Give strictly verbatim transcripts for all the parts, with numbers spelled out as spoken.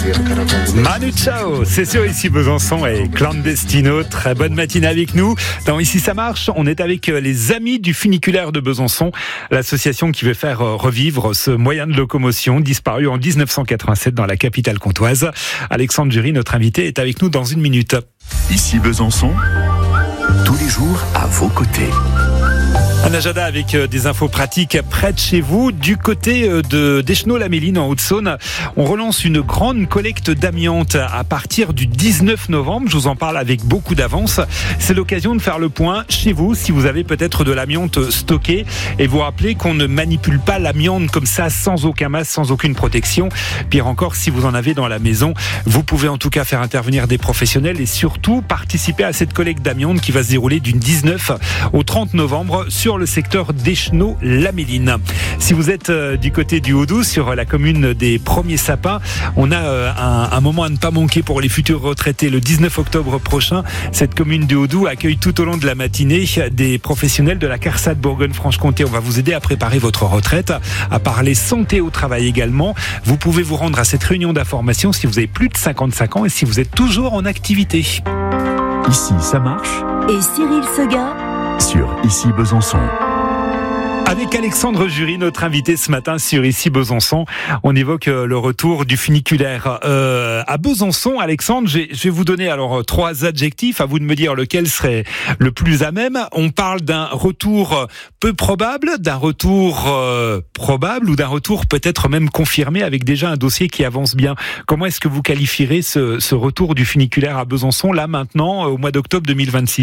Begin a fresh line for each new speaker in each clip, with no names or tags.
Manu Chao, c'est sur Ici Besançon et Clandestino. Très bonne matinée avec nous. Dans Ici ça marche, on est avec les Amis du Funiculaire de Besançon, l'association qui veut faire revivre ce moyen de locomotion disparu en dix-neuf cent quatre-vingt-sept dans la capitale comtoise. Alexandre Jury, notre invité, est avec nous dans une minute.
Ici Besançon, tous les jours à vos côtés.
Un agenda avec des infos pratiques près de chez vous. Du côté de d'Échenaux-la-Méline en Haute-Saône, on relance une grande collecte d'amiante à partir du dix-neuf novembre. Je vous en parle avec beaucoup d'avance. C'est l'occasion de faire le point chez vous si vous avez peut-être de l'amiante stockée et vous rappelez qu'on ne manipule pas l'amiante comme ça sans aucun masque, sans aucune protection. Pire encore, si vous en avez dans la maison, vous pouvez en tout cas faire intervenir des professionnels et surtout participer à cette collecte d'amiante qui va se dérouler du dix-neuf au trente novembre sur le secteur d'Échenaux-la-Méline. Si vous êtes euh, du côté du Haut-Doubs, sur la commune des Premiers Sapins, on a euh, un, un moment à ne pas manquer pour les futurs retraités. Le dix-neuf octobre prochain, cette commune du Haut-Doubs accueille tout au long de la matinée des professionnels de la CARSAT Bourgogne-Franche-Comté. On va vous aider à préparer votre retraite, à parler santé au travail également. Vous pouvez vous rendre à cette réunion d'information si vous avez plus de cinquante-cinq ans et si vous êtes toujours en activité.
Ici ça marche.
Et Cyril Seguin
Sur Ici Besançon.
Avec Alexandre Jury, notre invité ce matin sur Ici Besançon, on évoque le retour du funiculaire. Euh, à Besançon, Alexandre, je vais vous donner alors trois adjectifs, à vous de me dire lequel serait le plus à même. On parle d'un retour peu probable, d'un retour euh, probable ou d'un retour peut-être même confirmé avec déjà un dossier qui avance bien. Comment est-ce que vous qualifierez ce, ce retour du funiculaire à Besançon, là maintenant, au mois d'octobre deux mille vingt-six ?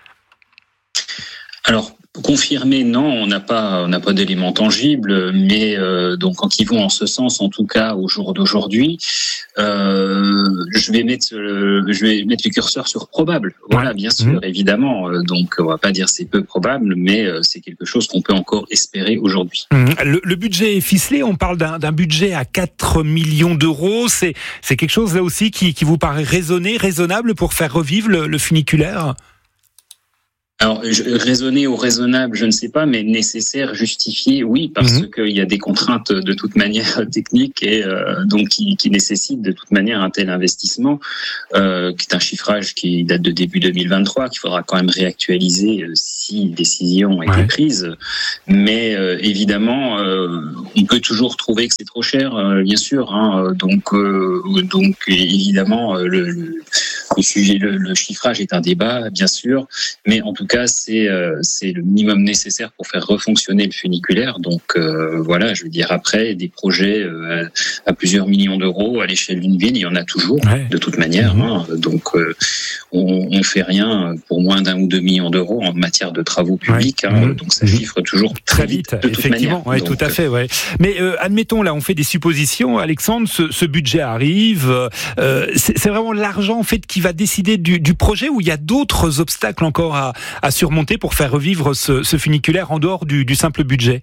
Alors, confirmé, non, on n'a pas, on n'a pas d'éléments tangibles, mais euh, donc quand ils vont en ce sens, en tout cas au jour d'aujourd'hui, euh, je vais mettre, le, je vais mettre le curseur sur probable. Voilà, bien sûr, mmh. évidemment. Donc, on va pas dire c'est peu probable, mais euh, c'est quelque chose qu'on peut encore espérer aujourd'hui.
Mmh. Le, le budget est ficelé. On parle d'un, d'un budget à quatre millions d'euros. C'est, c'est quelque chose là aussi qui, qui vous paraît raisonné, raisonnable pour faire revivre le, le funiculaire ?
Alors, raisonner ou raisonnable, je ne sais pas, mais nécessaire, justifié, oui, parce mmh. qu'il y a des contraintes de toute manière techniques et euh, donc qui, qui nécessitent de toute manière un tel investissement, euh, qui est un chiffrage qui date de début deux mille vingt-trois, qu'il faudra quand même réactualiser euh, si une décision a été ouais. prise. Mais euh, évidemment, euh, on peut toujours trouver que c'est trop cher, euh, bien sûr. Hein, donc, euh, donc évidemment, le, le, le sujet, le, le chiffrage est un débat, bien sûr, mais en tout cas, c'est euh, c'est le minimum nécessaire pour faire refonctionner le funiculaire. Donc euh, voilà, je veux dire, après des projets euh, à, à plusieurs millions d'euros à l'échelle d'une ville, il y en a toujours, ouais. de toute manière. Mmh. Hein. Donc euh, on, on fait rien pour moins d'un ou deux millions d'euros en matière de travaux publics. Ouais. Hein. Mmh. Donc ça chiffre toujours très, très vite, de toute
effectivement.
manière.
Ouais, donc, tout à fait. Ouais. Mais euh, admettons, là, on fait des suppositions. Alexandre, ce, ce budget arrive. Euh, c'est, c'est vraiment l'argent en fait qui va décider du, du projet, ou il y a d'autres obstacles encore à à surmonter pour faire revivre ce, ce funiculaire en dehors du, du simple budget?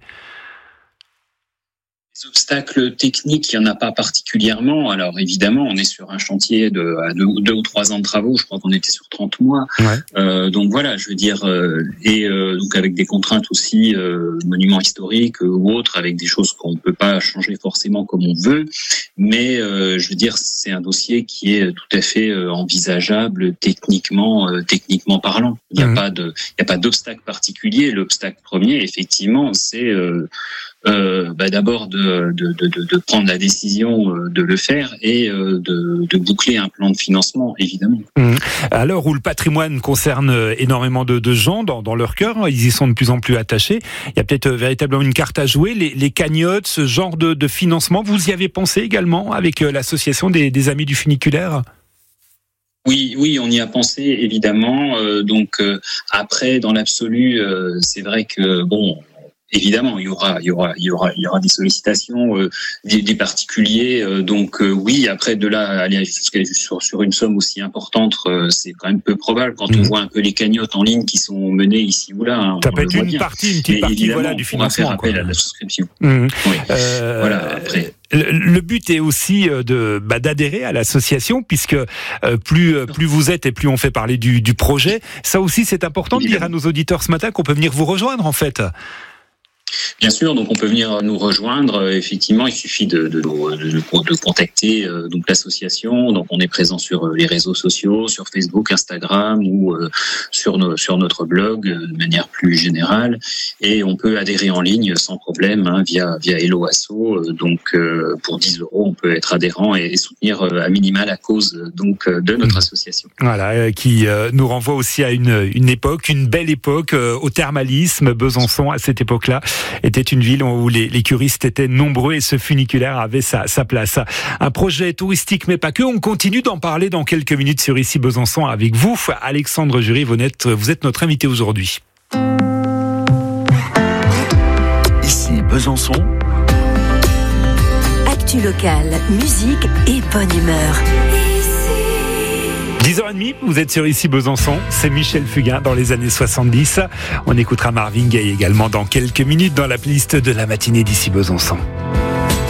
Les obstacles techniques, il n'y en a pas particulièrement. Alors évidemment, on est sur un chantier de à deux, deux ou trois ans de travaux. Je crois qu'on était sur trente mois. Ouais. Euh, donc voilà, je veux dire, euh, et euh, donc avec des contraintes aussi, euh, monuments historiques euh, ou autres, avec des choses qu'on ne peut pas changer forcément comme on veut. Mais euh, je veux dire, c'est un dossier qui est tout à fait euh, envisageable techniquement, euh, techniquement parlant. Il n'y a mmh. pas de, il n'y a pas d'obstacle particulier. L'obstacle premier, effectivement, c'est euh, Euh, bah d'abord de, de, de, de prendre la décision de le faire et de, de boucler un plan de financement, évidemment.
Mmh. À l'heure où le patrimoine concerne énormément de, de gens dans, dans leur cœur, ils y sont de plus en plus attachés, il y a peut-être véritablement une carte à jouer, les, les cagnottes, ce genre de, de financement, vous y avez pensé également avec l'association des, des Amis du Funiculaire ?
Oui, oui, on y a pensé évidemment. Euh, donc euh, après, dans l'absolu, euh, c'est vrai que bon. Évidemment, il y aura, il y aura, il y aura, il y aura des sollicitations euh, des, des particuliers. Euh, donc euh, oui, après de là aller sur, sur une somme aussi importante, euh, c'est quand même peu probable quand mmh. on voit un peu les cagnottes en ligne qui sont menées ici ou là. Hein,
ça peut être une bien. partie, une petite Mais partie, voilà, du financement.
On va faire appel à la souscription.
Mmh.
Oui.
Euh,
voilà. Après.
Le but est aussi de bah, d'adhérer à l'association, puisque euh, plus plus vous êtes et plus on fait parler du, du projet. Ça aussi, c'est important Évidemment. de dire à nos auditeurs ce matin qu'on peut venir vous rejoindre en fait.
Bien sûr, donc on peut venir nous rejoindre. Effectivement, il suffit de, de, de, de contacter euh, donc l'association. Donc on est présent sur les réseaux sociaux, sur Facebook, Instagram ou euh, sur, nos, sur notre blog euh, de manière plus générale. Et on peut adhérer en ligne sans problème hein, via via Hello Asso. Euh, donc euh, pour dix euros, on peut être adhérent et, et soutenir euh, à minima la cause euh, donc euh, de notre association.
Voilà, euh, qui euh, nous renvoie aussi à une une époque, une belle époque euh, au thermalisme. Besançon à cette époque-là était une ville où les, les curistes étaient nombreux et ce funiculaire avait sa, sa place. Un projet touristique, mais pas que. On continue d'en parler dans quelques minutes sur Ici Besançon avec vous. Alexandre Jury, vous êtes, vous êtes notre invité aujourd'hui.
Ici Besançon.
Actu locale, musique et bonne humeur.
dix heures trente, vous êtes sur Ici Besançon, c'est Michel Fugain dans les années soixante-dix. On écoutera Marvin Gaye également dans quelques minutes dans la playlist de la matinée d'Ici Besançon.